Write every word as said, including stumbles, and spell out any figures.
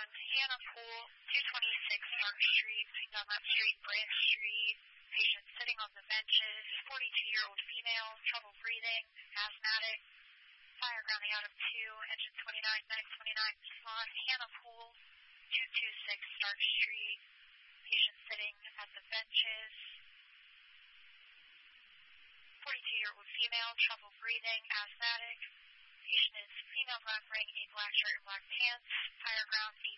Hannah Pool, two twenty-six Mark Street, down that street, Branch Street. Patient sitting on the benches, forty-two-year-old female, trouble breathing, asthmatic. Fire grounding out of two, engine twenty-nine, nine twenty-nine, response. Hannah Pool, two twenty-six Stark Street. Patient sitting at the benches. forty-two-year-old female, trouble breathing, asthmatic. Patient is female, black ring, a black shirt and black pants. Fire ground eight